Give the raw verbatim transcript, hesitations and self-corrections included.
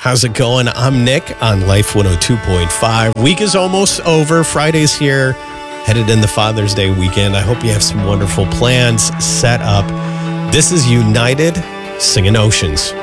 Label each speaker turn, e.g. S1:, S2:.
S1: How's it going? I'm Nick on Life one oh two point five. Week is almost over. Friday's here. Headed in the Father's Day weekend. I hope you have some wonderful plans set up. This is United singing Oceans.